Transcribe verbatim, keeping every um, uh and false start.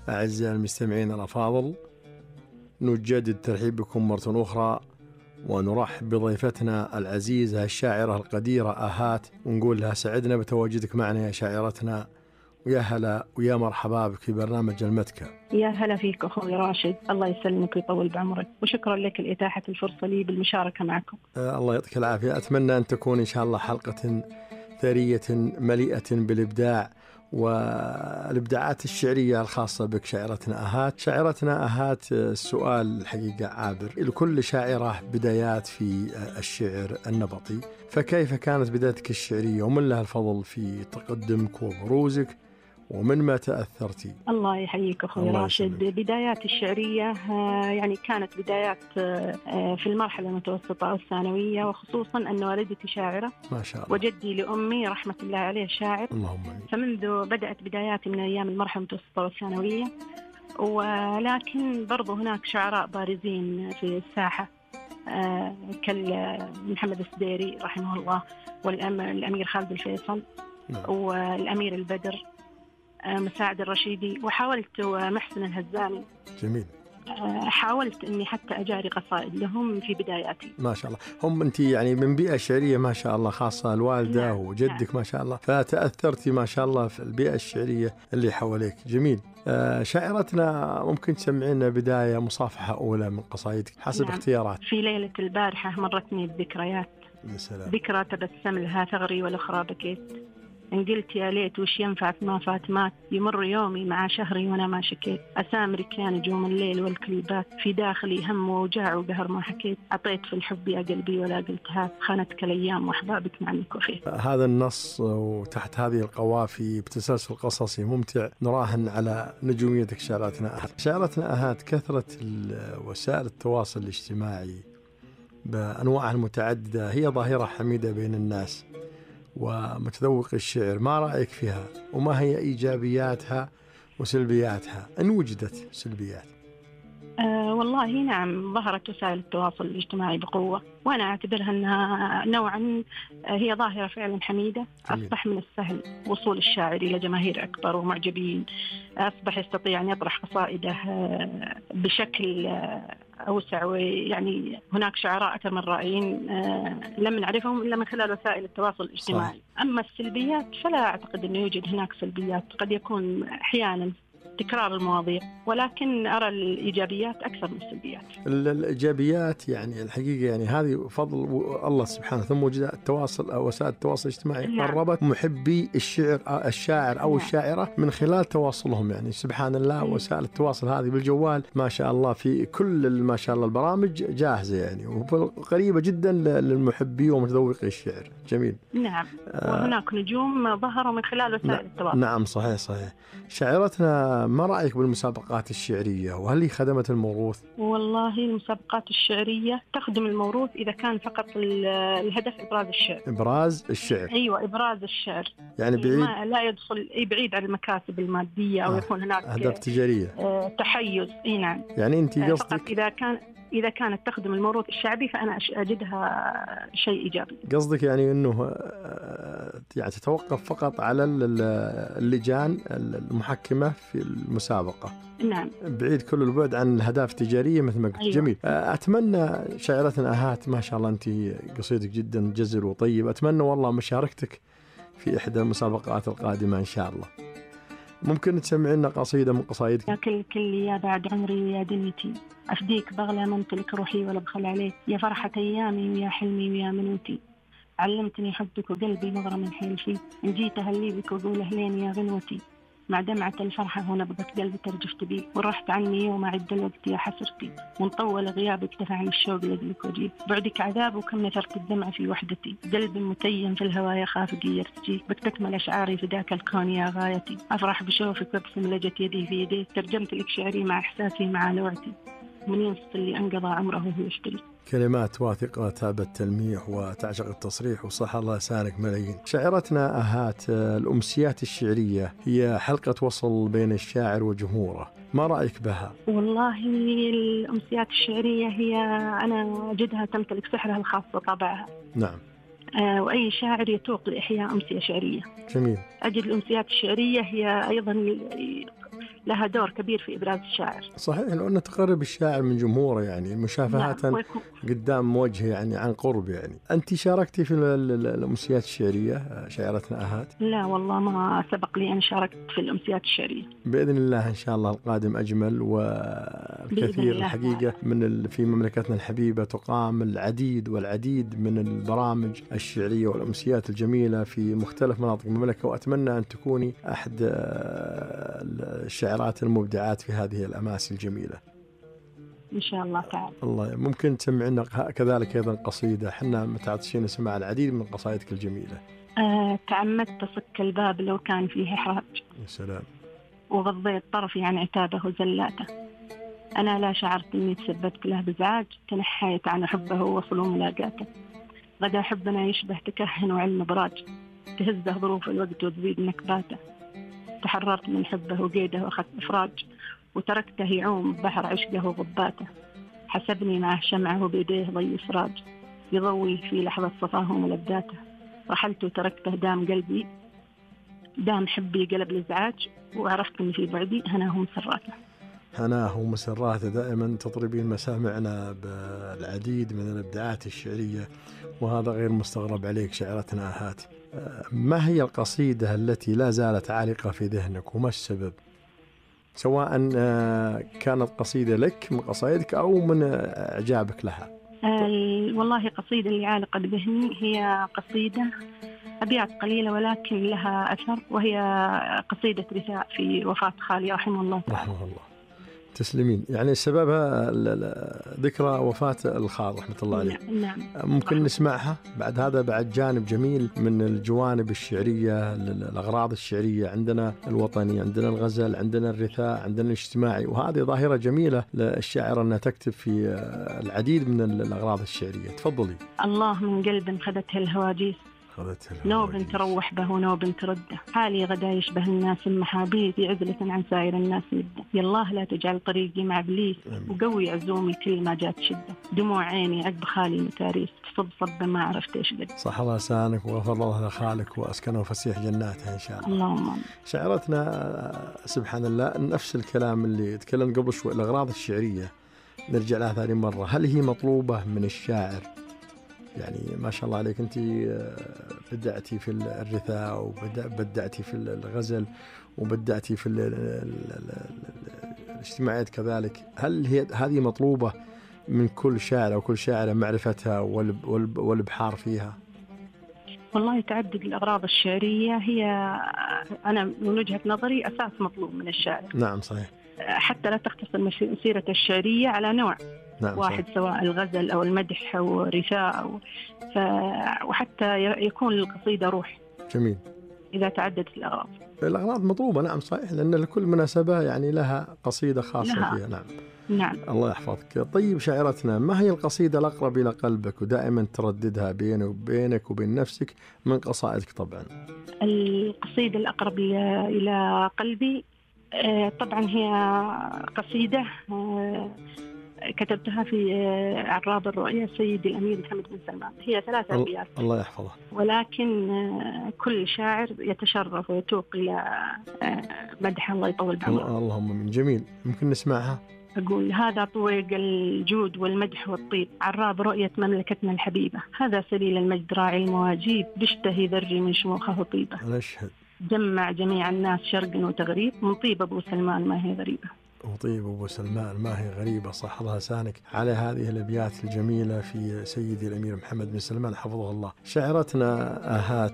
أعزائي المستمعين الأفاضل، نجدد الترحيب بكم مرة أخرى ونرحب بضيفتنا العزيزة الشاعرة القديرة آهات، ونقول لها سعدنا بتواجدك معنا يا شاعرتنا، ويا هلا ويا مرحبا بك في برنامج المتكة. يا هلا فيك أخوي راشد، الله يسلمك ويطول بعمرك، وشكرا لك لإتاحة الفرصة لي بالمشاركة معكم. آه الله يعطيك العافية. أتمنى أن تكون إن شاء الله حلقة ثرية مليئة بالإبداع والإبداعات الشعرية الخاصة بك شاعرتنا آهات. شاعرتنا آهات، السؤال الحقيقة عابر، لكل شاعرة بدايات في الشعر النبطي، فكيف كانت بدايتك الشعرية ومن لها الفضل في تقدمك وبروزك ومن ما تأثرتي؟ الله يحييك أخوي راشد. بدايات الشعرية يعني كانت بدايات في المرحلة المتوسطة أو الثانوية، وخصوصا أن والدتي شاعرة ما شاء الله، وجدي لأمي رحمة الله عليه شاعر، اللهم آمين. فمنذ بدأت بداياتي من أيام المرحلة المتوسطة والثانوية، ولكن برضو هناك شعراء بارزين في الساحة كالمحمد السديري رحمه الله، والأمير خالد الفيصل، نعم. والأمير البدر، مساعد الرشيدي، وحاولت محسن الهزامي. جميل. حاولت أني حتى أجاري قصائد لهم في بداياتي. ما شاء الله، هم أنت يعني من بيئة شعرية ما شاء الله، خاصة الوالدة نعم. وجدك نعم. ما شاء الله، فتأثرتي ما شاء الله في البيئة الشعرية اللي حواليك. جميل. آه شاعرتنا، ممكن تسمعينا بداية مصافحة أولى من قصائدك حسب نعم. اختيارات. في ليلة البارحة مرتني الذكريات، ذكرى تبسم لها ثغري والأخرى بكيت، إن قلت يا ليت وش ينفع ما فات مات، يمر يومي مع شهري وأنا ما شكيت، أسامرك يا نجوم الليل والكليبات، في داخلي هم ووجاع وقهر ما حكيت، أعطيت في الحب يا قلبي ولا قلت هات، خانتك الأيام وأحبابك معنك وفيت. هذا النص وتحت هذه القوافي بتسلسل قصصي ممتع نراهن على نجوميتك شاعرتنا آهات. شاعرتنا آهات، كثرة وسائل التواصل الاجتماعي بأنواعها المتعددة هي ظاهرة حميدة بين الناس ومتذوق الشعر، ما رأيك فيها وما هي إيجابياتها وسلبياتها إن وجدت سلبيات؟ أه والله نعم، ظهرت وسائل التواصل الاجتماعي بقوة، وأنا أعتبرها أنها نوعا هي ظاهرة فعلا حميدة. جميل. أصبح من السهل وصول الشاعر إلى جماهير أكبر ومعجبين، أصبح يستطيع أن يطرح قصائده بشكل أوسع، ويعني هناك شعراء أكثر من رائعين لم نعرفهم إلا من خلال وسائل التواصل الاجتماعي. صح. أما السلبيات فلا أعتقد أنه يوجد هناك سلبيات، قد يكون أحيانا تكرار المواضيع، ولكن أرى الإيجابيات أكثر من السلبيات. الإيجابيات يعني الحقيقة يعني هذه فضل الله سبحانه، ثم وجد التواصل أو وسائل التواصل الاجتماعي نعم. قربت محبي الشعر الشاعر أو نعم. الشاعرة من خلال تواصلهم، يعني سبحان الله. م. وسائل التواصل هذه بالجوال ما شاء الله في كل ما شاء الله البرامج جاهزة يعني، وقريبة جدا للمحبي ومتذوقي الشعر. جميل. نعم. وهناك نجوم ظهروا من خلال وسائل نعم. التواصل. نعم صحيح صحيح. شاعرتنا، ما رأيك بالمسابقات الشعرية وهل هي خدمت الموروث؟ والله المسابقات الشعرية تخدم الموروث إذا كان فقط الهدف إبراز الشعر. إبراز الشعر. أيوة، إبراز الشعر، يعني بعيد ما لا يدخل بعيد عن المكاسب المادية أو آه. يكون هناك أهداف تجارية آه تحيز. إيه نعم. يعني أنت قصدك فقط إذا كان إذا كانت تخدم الموروث الشعبي فأنا أجدها شيء إيجابي. قصدك يعني أنه يعني تتوقف فقط على اللجان المحكمة في المسابقة. نعم. بعيد كل البعد عن الأهداف التجارية مثل ما قلت. أيوة. جميل. أتمنى شاعرتنا آهات، ما شاء الله أنت قصيدك جدا جزل وطيب، أتمنى والله مشاركتك في إحدى المسابقات القادمة إن شاء الله. ممكن تسمعنا قصيدة من قصائدك؟ يا كل كل يا بعد عمري يا دنيتي، أفديك بغلى ممتلك روحي ولا بخل عليه، يا فرحة أيامي ويا حلمي ويا منوتي، علمتني حبك وقلبي نظرة من حيل فيه، إن جيت أهلي بك وقول أهلين يا غنوتي، مع دمعة الفرحة ونبضة قلبي ترجف تبيه، ورحت عني يوم أعد الوقت يا حسرتي، ومطول غيابك دفعني الشوق لجلك وجيه، بعدك عذاب وكم نثرت الدمع في وحدتي، قلبي متيم في الهوى يخاف يرتجي، بك تكمل أشعاري في ذاك الكون يا غايتي، أفرح بشوفك وابسم لجت يدي في يديك، ترجمت لك شعري مع إحساسي مع لوعتي، من ينصت اللي أنقضى عمره وهو يشتري. كلمات واثقة تاب التلميح وتعشق التصريح، وصح الله لسانك ملايين. شاعرتنا آهات، الأمسيات الشعرية هي حلقة وصل بين الشاعر وجمهوره، ما رأيك بها؟ والله الأمسيات الشعرية هي أنا أجدها تمتلك سحرها الخاص وطبعها. نعم. آه وأي شاعر يتوق لإحياء أمسية شعرية. جميل. أجد الأمسيات الشعرية هي أيضا لها دور كبير في إبراز الشاعر. صحيح، لأنه تقرب الشاعر من جمهوره يعني مشافهة نعم. قدام وجهه يعني عن قرب. يعني أنت شاركتي في الأمسيات الشعرية شاعرتنا أهات؟ لا والله ما سبق لي أن شاركت في الأمسيات الشعرية. بإذن الله إن شاء الله القادم أجمل، والكثير الحقيقة من في مملكتنا الحبيبة تقام العديد والعديد من البرامج الشعرية والأمسيات الجميلة في مختلف مناطق المملكة، وأتمنى أن تكوني أحد الشاعرات المبدعات في هذه الأماسي الجميلة إن شاء الله تعالى. الله. ممكن تسمعنا كذلك أيضا قصيدة، حنا متعطشين سماع العديد من قصائدك الجميلة. أه تعمدت أصك الباب لو كان فيه إحراج، يا سلام، وغضيت طرفي عن عتابه وزلاته. أنا لا شعرت أني تسببت له بزعاج، تنحيت عن حبه وصلوا ملاقاته. غدا حبنا يشبه تكهن وعلم براج، تهزه ظروف الوقت وتزيد نكباته. تحررت من حبه وقيده وأخذت إفراج، وتركته يعوم بحر عشقه وضباته. حسبني معه شمعه بيديه ضي سراج، يضوي في لحظة صفاه وملذاته. رحلت وتركته دام قلبي دام حبي قلب الإزعاج، وعرفت أن في بعدي هناه مسراته. هناه ومسراته دائما تطربين مسامعنا بالعديد من الإبداعات الشعرية، وهذا غير مستغرب عليك شاعرتنا أهات. ما هي القصيدة التي لا زالت عالقة في ذهنك وما السبب؟ سواء كانت قصيدة لك من قصائدك أو من إعجابك لها. والله قصيدة اللي عالقة بذهني هي قصيدة أبيات قليلة ولكن لها أثر، وهي قصيدة رثاء في وفاة خالي رحمه الله تعالى. رحمه الله. تسلمين. يعني سببها ذكرى وفاة الخال رحمة الله عليه. نعم. ممكن نسمعها بعد هذا؟ بعد جانب جميل من الجوانب الشعرية، الأغراض الشعرية عندنا الوطني، عندنا الغزل، عندنا الرثاء، عندنا الاجتماعي، وهذه ظاهرة جميلة للشاعر أنها تكتب في العديد من الأغراض الشعرية. تفضلي. الله من قلب خذته الهواجيس، نوب تروح به نوب ترده. حالي غدا يشبه الناس المحابيث، عزلة عن سائر الناس مدة. يالله لا تجعل طريقي مع إبليس، وقوي عزومي كل ما جات شدة. دموع عيني عقب خالي متاريس، تصب صب ما عرفت ايش قد. صح الله لسانك، وغفر الله لخالك وأسكنه فسيح جناته إن شاء الله. اللهم. شاعرتنا سبحان الله نفس الكلام اللي تكلم قبل شوي، الأغراض الشعرية نرجع لها ثاني مرة. هل هي مطلوبة من الشاعر؟ يعني ما شاء الله عليك، أنت بدأتي في الرثاء وبدأتي في الغزل وبدأتي في الاجتماعيات كذلك. هل هي هذه مطلوبة من كل شاعر أو كل شاعرة معرفتها والبحار فيها؟ والله تعدد الأغراض الشعرية هي أنا من وجهة نظري أساس مطلوب من الشاعر. نعم صحيح. حتى لا تختصر مسيرة الشعرية على نوع نعم واحد صحيح. سواء الغزل أو المدح أو الرثاء أو ف... وحتى يكون للقصيدة روح. جميل. إذا تعددت الأغراض. الأغراض مطلوبة نعم صحيح، لأن لكل مناسبة يعني لها قصيدة خاصة لها. فيها. نعم. نعم. الله يحفظك. طيب شاعرتنا، ما هي القصيدة الأقرب إلى قلبك ودائما ترددها بينك وبينك وبين نفسك من قصائدك طبعا؟ القصيدة الأقرب إلى قلبي طبعا هي قصيدة كتبتها في عراب الرؤيا سيدي الأمير محمد بن سلمان. هي ثلاثة أبيات. الله يحفظه. ولكن كل شاعر يتشرف ويتوق إلى مدح الله يطول بعمره. اللهم من جميل. ممكن نسمعها؟ أقول هذا طويق الجود والمدح والطيب، عراب رؤية مملكتنا الحبيبة. هذا سليل المجد راعي المواجيب، بيشتهي ذري من شموخه طيبة. أنا أشهد. جمع جميع الناس شرق وتغريب، من طيب أبو سلمان ما هي غريبة. وطيب أبو سلمان ما هي غريبة. صح الله لسانك على هذه الأبيات الجميلة في سيدي الأمير محمد بن سلمان حفظه الله. شاعرتنا أهات